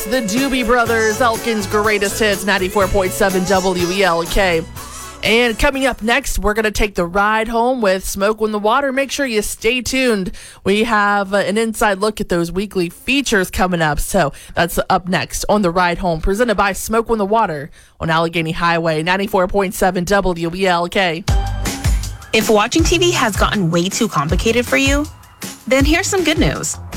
The Doobie Brothers, Elkin's greatest hits, 94.7 WELK. And coming up next, we're going to take the ride home with Smoke on the Water. Make sure you stay tuned. We have an inside look at those weekly features coming up. So that's up next on the ride home, presented by Smoke on the Water on Allegheny Highway, 94.7 WELK. If watching TV has gotten way too complicated for you, then here's some good news.